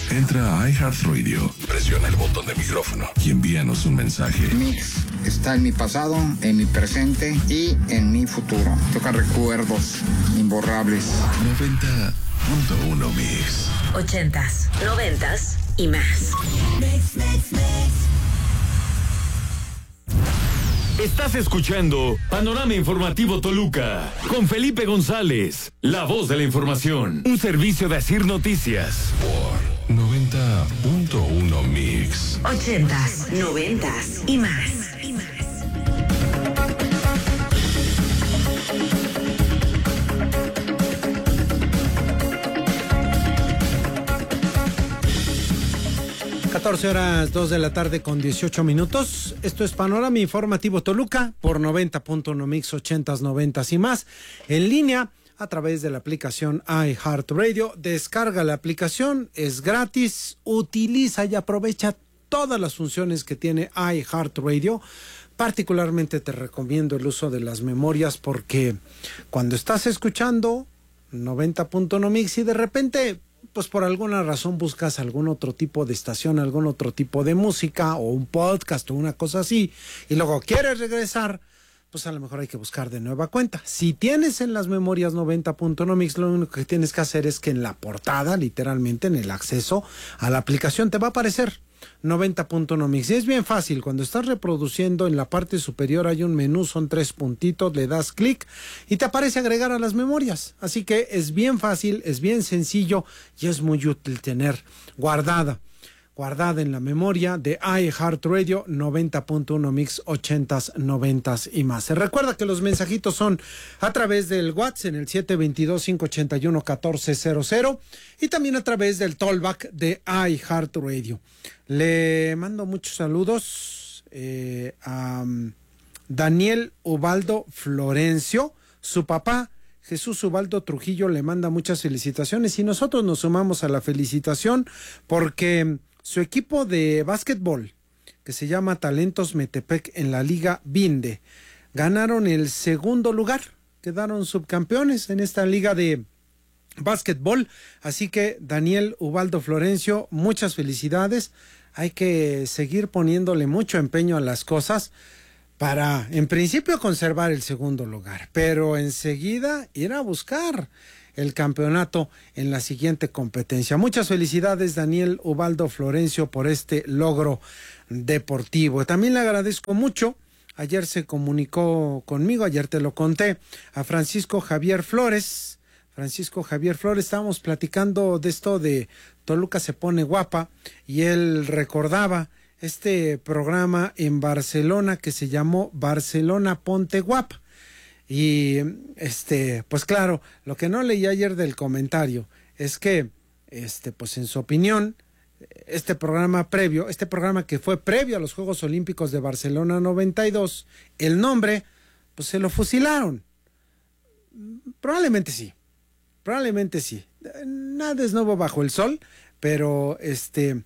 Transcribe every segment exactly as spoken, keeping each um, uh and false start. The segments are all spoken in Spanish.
Entra a iHeartRadio, presiona el botón de micrófono y envíanos un mensaje. Mix está en mi pasado, en mi presente y en mi futuro. Toca recuerdos imborrables. noventa punto uno Mix. Ochentas, noventas y más. Mix, mix, mix. Estás escuchando Panorama Informativo Toluca con Felipe González, la voz de la información, un servicio de Asir Noticias. Por noventa punto uno Mix. Ochentas, noventas y más. catorce horas, dos de la tarde con dieciocho minutos. Esto es Panorama Informativo Toluca por noventa punto uno Mix, ochentas, noventas y más. En línea a través de la aplicación iHeartRadio. Descarga la aplicación, es gratis. Utiliza y aprovecha todas las funciones que tiene iHeartRadio. Particularmente te recomiendo el uso de las memorias porque cuando estás escuchando noventa punto uno Mix y de repente, pues por alguna razón buscas algún otro tipo de estación, algún otro tipo de música o un podcast o una cosa así y luego quieres regresar, pues a lo mejor hay que buscar de nueva cuenta. Si tienes en las memorias noventa punto uno Mix, lo único que tienes que hacer es que en la portada, literalmente en el acceso a la aplicación, te va a aparecer noventa punto uno Mix. Y es bien fácil, cuando estás reproduciendo en la parte superior hay un menú, son tres puntitos, le das clic y te aparece agregar a las memorias. Así que es bien fácil, es bien sencillo y es muy útil tener guardada. guardada en la memoria de iHeartRadio noventa punto uno Mix, ochentas, noventas y más. Se recuerda que los mensajitos son a través del WhatsApp en el siete dos dos, cinco ocho uno, uno cuatro cero cero y también a través del Tollback de iHeartRadio. Le mando muchos saludos eh, a um, Daniel Ubaldo Florencio, su papá Jesús Ubaldo Trujillo le manda muchas felicitaciones y nosotros nos sumamos a la felicitación porque su equipo de básquetbol, que se llama Talentos Metepec en la Liga Binde, ganaron el segundo lugar, quedaron subcampeones en esta liga de básquetbol. Así que Daniel Ubaldo Florencio, muchas felicidades. Hay que seguir poniéndole mucho empeño a las cosas para, en principio, conservar el segundo lugar, pero enseguida ir a buscar el campeonato en la siguiente competencia. Muchas felicidades, Daniel Ubaldo Florencio, por este logro deportivo. También le agradezco mucho, ayer se comunicó conmigo, ayer te lo conté, a Francisco Javier Flores. Francisco Javier Flores, estábamos platicando de esto de Toluca se pone guapa y él recordaba este programa en Barcelona que se llamó Barcelona Ponte Guapa. Y este, pues claro, lo que no leí ayer del comentario es que, este, pues en su opinión, este programa previo, este programa que fue previo a los Juegos Olímpicos de Barcelona noventa y dos, el nombre, pues se lo fusilaron. Probablemente sí, probablemente sí. Nada es nuevo bajo el sol, pero este...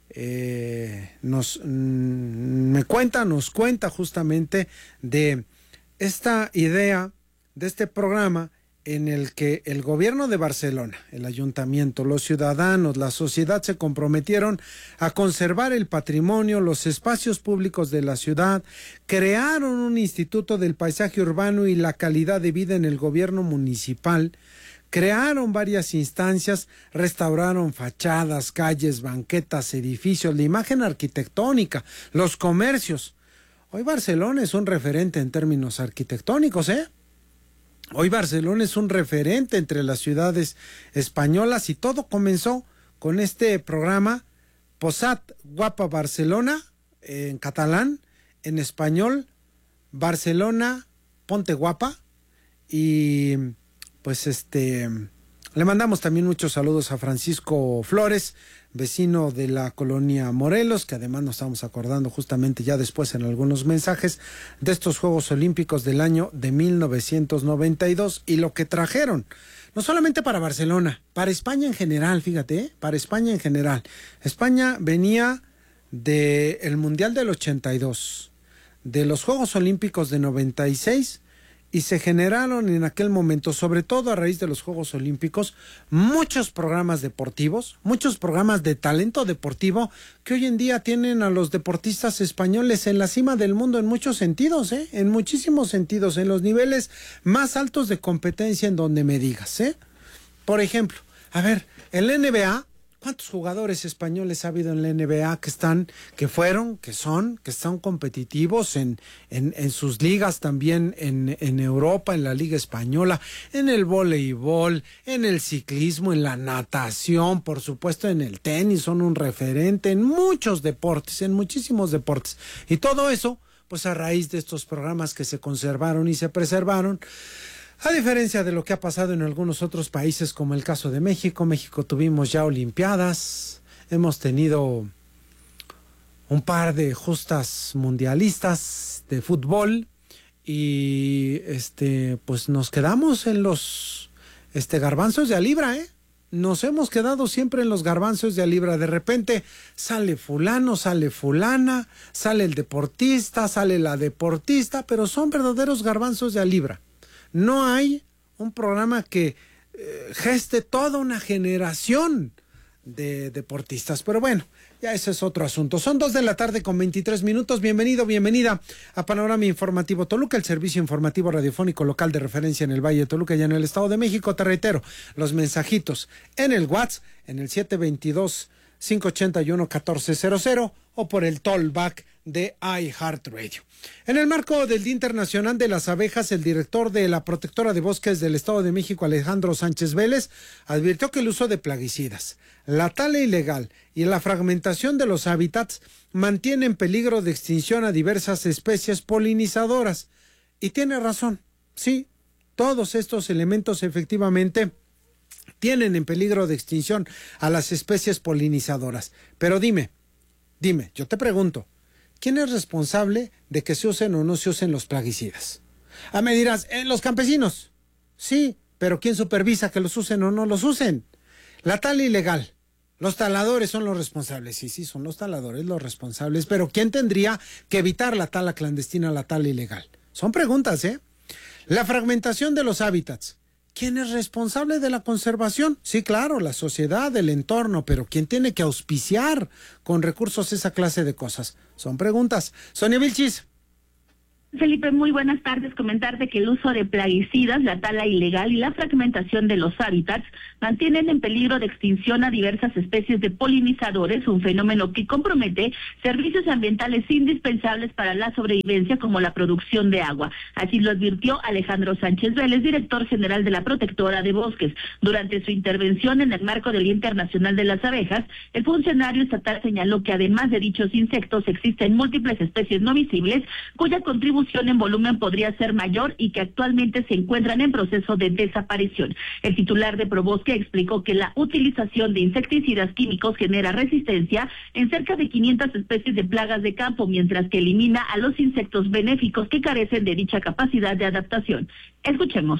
Eh, nos mm, me cuenta, nos cuenta justamente de esta idea de este programa en el que el gobierno de Barcelona, el ayuntamiento, los ciudadanos, la sociedad se comprometieron a conservar el patrimonio, los espacios públicos de la ciudad, crearon un instituto del paisaje urbano y la calidad de vida en el gobierno municipal. Crearon varias instancias, restauraron fachadas, calles, banquetas, edificios, la imagen arquitectónica, los comercios. Hoy Barcelona es un referente en términos arquitectónicos, ¿eh? Hoy Barcelona es un referente entre las ciudades españolas y todo comenzó con este programa Posat Guapa Barcelona, eh, en catalán, en español, Barcelona Ponte Guapa y... Pues este, le mandamos también muchos saludos a Francisco Flores, vecino de la colonia Morelos, que además nos estamos acordando justamente ya después en algunos mensajes de estos Juegos Olímpicos del año de mil novecientos noventa y dos y lo que trajeron, no solamente para Barcelona, para España en general, fíjate, ¿eh? Para España en general. España venía del Mundial del ochenta y dos, de los Juegos Olímpicos de noventa y seis y se generaron en aquel momento, sobre todo a raíz de los Juegos Olímpicos, muchos programas deportivos, muchos programas de talento deportivo que hoy en día tienen a los deportistas españoles en la cima del mundo en muchos sentidos, ¿eh? En muchísimos sentidos, en los niveles más altos de competencia en donde me digas, ¿eh? Por ejemplo, a ver, en la N B A, ¿cuántos jugadores españoles ha habido en la N B A que están, que fueron, que son, que están competitivos en, en, en sus ligas también en, en Europa, en la Liga Española, en el voleibol, en el ciclismo, en la natación, por supuesto en el tenis, son un referente en muchos deportes, en muchísimos deportes. Y todo eso, pues a raíz de estos programas que se conservaron y se preservaron. A diferencia de lo que ha pasado en algunos otros países, como el caso de México, México tuvimos ya olimpiadas, hemos tenido un par de justas mundialistas de fútbol y este pues nos quedamos en los este garbanzos de a libra, ¿eh? Nos hemos quedado siempre en los garbanzos de a libra. De repente sale fulano, sale fulana, sale el deportista, sale la deportista, pero son verdaderos garbanzos de a libra. No hay un programa que eh, geste toda una generación de deportistas. Pero bueno, ya ese es otro asunto. Son dos de la tarde con veintitrés minutos. Bienvenido, bienvenida a Panorama Informativo Toluca, el servicio informativo radiofónico local de referencia en el Valle de Toluca y en el Estado de México. Te reitero, los mensajitos en el WhatsApp, en el siete veintidós, cinco ochenta y uno, catorce cero cero o por el tollback de iHeartRadio. En el marco del Día Internacional de las Abejas, el director de la Protectora de Bosques del Estado de México, Alejandro Sánchez Vélez, advirtió que el uso de plaguicidas, la tala ilegal y la fragmentación de los hábitats mantienen en peligro de extinción a diversas especies polinizadoras. Y tiene razón, sí, todos estos elementos efectivamente tienen en peligro de extinción a las especies polinizadoras. Pero dime, dime, yo te pregunto, ¿quién es responsable de que se usen o no se usen los plaguicidas? Ah, me dirás, ¿eh, los campesinos? Sí, pero ¿quién supervisa que los usen o no los usen? La tala ilegal, los taladores son los responsables. Sí, sí, son los taladores los responsables, pero ¿quién tendría que evitar la tala clandestina, la tala ilegal? Son preguntas, ¿eh? La fragmentación de los hábitats. ¿Quién es responsable de la conservación? Sí, claro, la sociedad, el entorno, pero ¿quién tiene que auspiciar con recursos esa clase de cosas? Son preguntas. Sonia Vilchis. Felipe, muy buenas tardes. Comentarte que el uso de plaguicidas, la tala ilegal y la fragmentación de los hábitats mantienen en peligro de extinción a diversas especies de polinizadores, un fenómeno que compromete servicios ambientales indispensables para la sobrevivencia como la producción de agua. Así lo advirtió Alejandro Sánchez Vélez, director general de la Protectora de Bosques. Durante su intervención en el marco del Día Internacional de las Abejas, el funcionario estatal señaló que además de dichos insectos existen múltiples especies no visibles cuya contribución en volumen podría ser mayor y que actualmente se encuentran en proceso de desaparición. El titular de Probosque explicó que la utilización de insecticidas químicos genera resistencia en cerca de quinientas especies de plagas de campo, mientras que elimina a los insectos benéficos que carecen de dicha capacidad de adaptación. Escuchemos.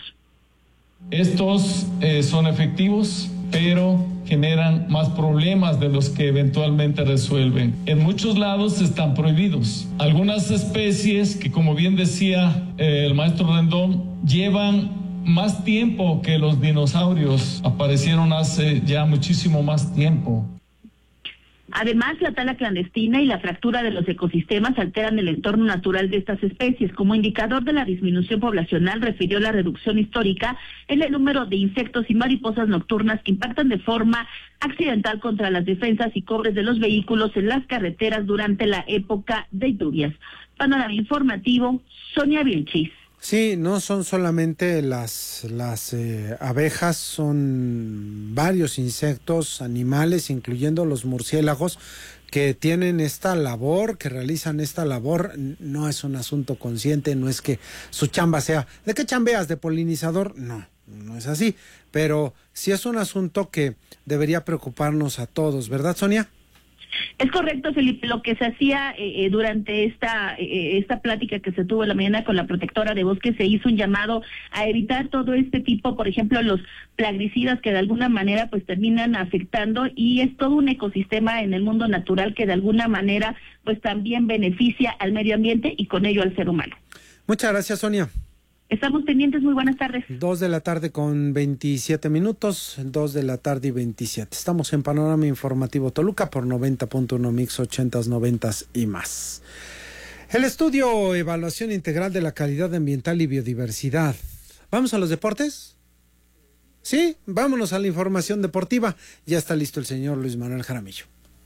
Estos eh, son efectivos, pero generan más problemas de los que eventualmente resuelven. En muchos lados están prohibidos. Algunas especies que, como bien decía eh, el maestro Rendón, llevan más tiempo que los dinosaurios. Aparecieron hace ya muchísimo más tiempo. Además, la tala clandestina y la fractura de los ecosistemas alteran el entorno natural de estas especies. Como indicador de la disminución poblacional, refirió la reducción histórica en el número de insectos y mariposas nocturnas que impactan de forma accidental contra las defensas y cobres de los vehículos en las carreteras durante la época de lluvias. Panorama informativo, Sonia Vilchis. Sí, no son solamente las, las eh, abejas, son varios insectos, animales, incluyendo los murciélagos, que tienen esta labor, que realizan esta labor. No es un asunto consciente, no es que su chamba sea, ¿de qué chambeas? ¿De polinizador? No, no es así, pero sí es un asunto que debería preocuparnos a todos, ¿verdad, Sonia? Es correcto, Felipe. Lo que se hacía eh, durante esta eh, esta plática que se tuvo en la mañana con la Protectora de Bosques, se hizo un llamado a evitar todo este tipo, por ejemplo, los plaguicidas que de alguna manera pues terminan afectando, y es todo un ecosistema en el mundo natural que de alguna manera pues también beneficia al medio ambiente y con ello al ser humano. Muchas gracias, Sonia. Estamos pendientes, muy buenas tardes. Dos de la tarde con veintisiete minutos, dos de la tarde y veintisiete. Estamos en Panorama Informativo Toluca por noventa punto uno Mix ochentas, noventas y más. El estudio Evaluación Integral de la Calidad Ambiental y Biodiversidad. ¿Vamos a los deportes? Sí, vámonos a la información deportiva. Ya está listo el señor Luis Manuel Jaramillo.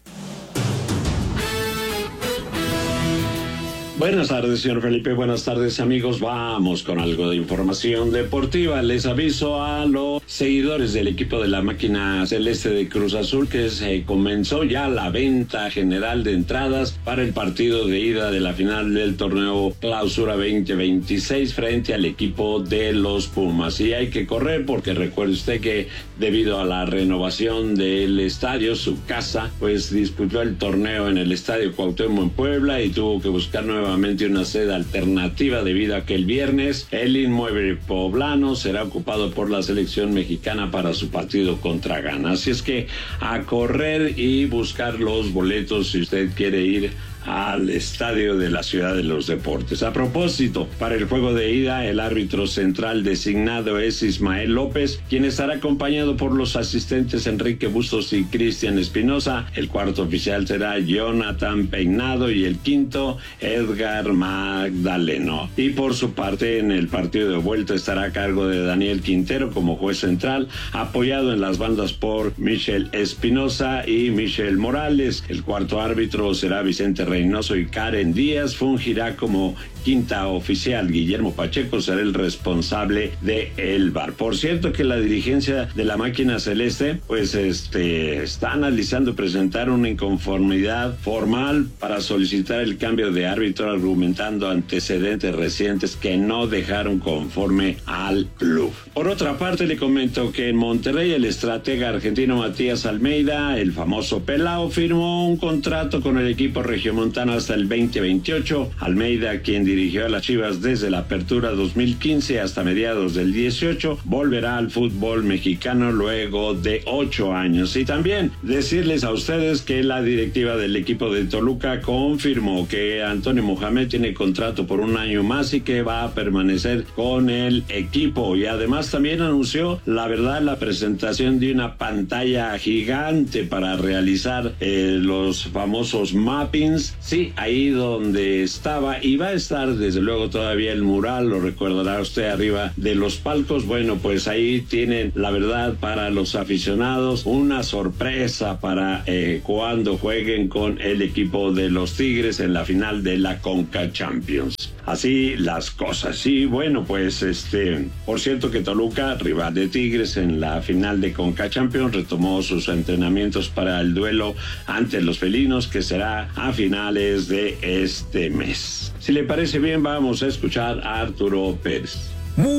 Buenas tardes, señor Felipe. Buenas tardes, amigos. Vamos con algo de información deportiva. Les aviso a los seguidores del equipo de la máquina celeste de Cruz Azul que se comenzó ya la venta general de entradas para el partido de ida de la final del torneo Clausura veinte veintiséis frente al equipo de los Pumas. Y hay que correr porque recuerde usted que debido a la renovación del estadio, su casa, pues disputó el torneo en el Estadio Cuauhtémoc en Puebla y tuvo que buscar nuevamente una sede alternativa debido a que el viernes el inmueble poblano será ocupado por la selección mexicana para su partido contra Ghana. Así es que a correr y buscar los boletos si usted quiere ir al estadio de la Ciudad de los Deportes. A propósito, para el juego de ida, el árbitro central designado es Ismael López, quien estará acompañado por los asistentes Enrique Bustos y Cristian Espinosa. El cuarto oficial será Jonathan Peinado y el quinto, Edgar Magdaleno. Y por su parte, en el partido de vuelta estará a cargo de Daniel Quintero como juez central, apoyado en las bandas por Michel Espinosa y Michel Morales. El cuarto árbitro será Vicente Reynoso y Karen Díaz. Fungirá como quinta oficial. Guillermo Pacheco será el responsable de el V A R. Por cierto que la dirigencia de la máquina celeste pues este está analizando presentar una inconformidad formal para solicitar el cambio de árbitro, argumentando antecedentes recientes que no dejaron conforme al club. Por otra parte, le comento que en Monterrey el estratega argentino Matías Almeida, el famoso Pelao, firmó un contrato con el equipo regiomontano hasta el veinte veintiocho. Almeida, quien dirigió a las Chivas desde la apertura dos mil quince hasta mediados del dieciocho, volverá al fútbol mexicano luego de ocho años. Y también decirles a ustedes que la directiva del equipo de Toluca confirmó que Antonio Mohamed tiene contrato por un año más y que va a permanecer con el equipo. Y además también anunció, la verdad, la presentación de una pantalla gigante para realizar eh, los famosos mappings. Sí, ahí donde estaba, y va a estar desde luego todavía el mural, lo recordará usted, arriba de los palcos. Bueno, pues ahí tienen, la verdad, para los aficionados una sorpresa para eh, cuando jueguen con el equipo de los Tigres en la final de la Conca Champions. Así las cosas. Y bueno, pues este, por cierto que Toluca, rival de Tigres en la final de Conca Champions, retomó sus entrenamientos para el duelo ante los felinos, que será a finales de este mes. Si le parece bien, vamos a escuchar a Arturo Pérez.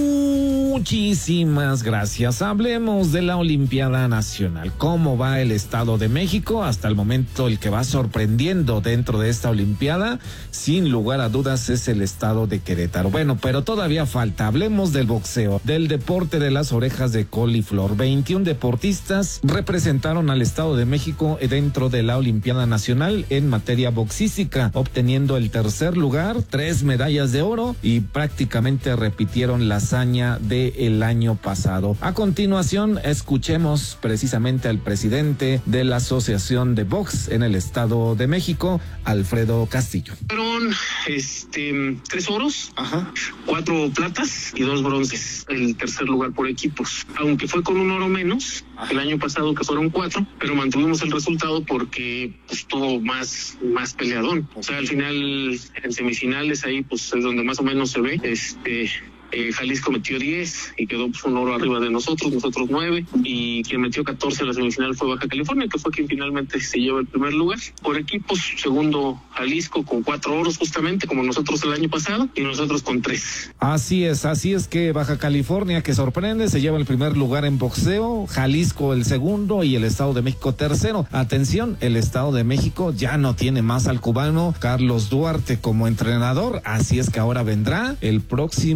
Muchísimas gracias. Hablemos de la Olimpiada Nacional. ¿Cómo va el Estado de México? Hasta el momento el que va sorprendiendo dentro de esta Olimpiada, sin lugar a dudas, es el Estado de Querétaro. Bueno, pero todavía falta. Hablemos del boxeo, del deporte de las orejas de coliflor. veintiún deportistas representaron al Estado de México dentro de la Olimpiada Nacional en materia boxística, obteniendo el tercer lugar, tres medallas de oro y prácticamente repitieron la hazaña del año pasado. A continuación, escuchemos precisamente al presidente de la Asociación de Box en el Estado de México, Alfredo Castillo. Fueron este, tres oros, ajá, cuatro platas y dos bronces, el tercer lugar por equipos. Aunque fue con un oro menos, ajá, el año pasado, que fueron cuatro, pero mantuvimos el resultado porque pues, estuvo más, más peleadón. O sea, al final, en semifinales, ahí pues es donde más o menos se ve, este... Eh, Jalisco metió diez y quedó pues, un oro arriba de nosotros, nosotros nueve, y quien metió catorce en la semifinal fue Baja California, que fue quien finalmente se lleva el primer lugar. Por equipos, segundo Jalisco con cuatro oros justamente, como nosotros el año pasado, y nosotros con tres. Así es, así es que Baja California, que sorprende, se lleva el primer lugar en boxeo, Jalisco el segundo y el Estado de México tercero. Atención, el Estado de México ya no tiene más al cubano Carlos Duarte como entrenador, así es que ahora vendrá el próximo año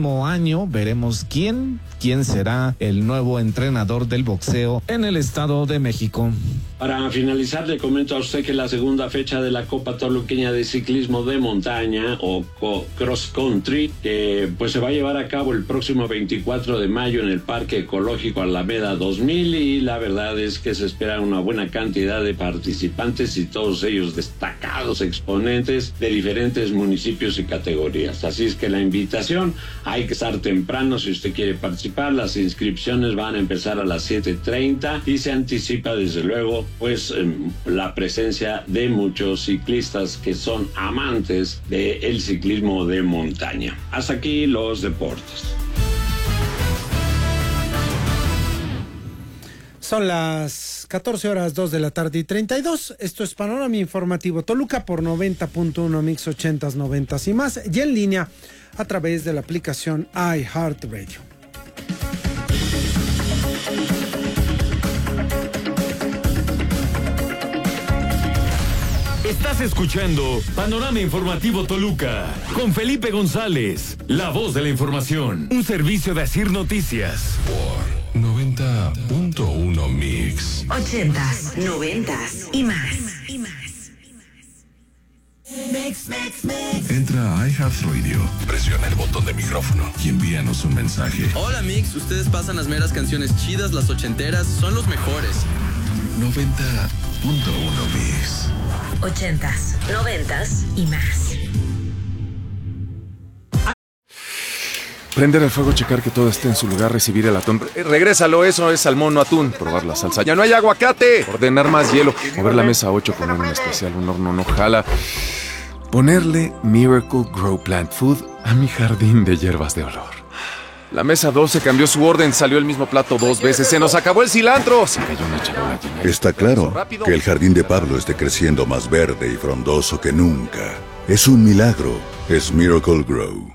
año veremos quién, quién será el nuevo entrenador del boxeo en el Estado de México. Para finalizar, le comento a usted que la segunda fecha de la Copa Toluqueña de Ciclismo de Montaña o Cross Country, que pues se va a llevar a cabo el próximo veinticuatro de mayo en el Parque Ecológico Alameda dos mil, y la verdad es que se espera una buena cantidad de participantes y todos ellos destacados exponentes de diferentes municipios y categorías. Así es que la invitación, hay que estar temprano si usted quiere participar. Las inscripciones van a empezar a las siete treinta y se anticipa desde luego pues la presencia de muchos ciclistas que son amantes del ciclismo de montaña. Hasta aquí los deportes. Son las catorce horas dos de la tarde y treinta y dos. Esto es Panorama Informativo Toluca por noventa punto uno Mix ochentas, noventas y más, y en línea a través de la aplicación iHeartRadio. Estás escuchando Panorama Informativo Toluca con Felipe González, la voz de la información, un servicio de Asir Noticias. Por noventa punto uno Mix. Ochentas, noventas y más. Y más. Mix, mix, mix. Entra a iHeartRadio, presiona el botón de micrófono y envíanos un mensaje. Hola Mix, ustedes pasan las meras canciones chidas, las ochenteras, son los mejores. noventa punto uno Mix. Ochentas, noventas y más. Prender el fuego, checar que todo esté en su lugar, recibir el atún. Eh, regrésalo, eso es salmón, no atún. Probar la salsa. ¡Ya no hay aguacate! Ordenar más hielo. Mover la mesa ocho, poner un especial, un horno no jala. Ponerle Miracle Grow Plant Food a mi jardín de hierbas de olor. La mesa doce cambió su orden, salió el mismo plato dos veces. ¡Se nos acabó el cilantro! Se cayó una charola llena de... Está claro que el jardín de Pablo esté creciendo más verde y frondoso que nunca. Es un milagro. Es Miracle Grow.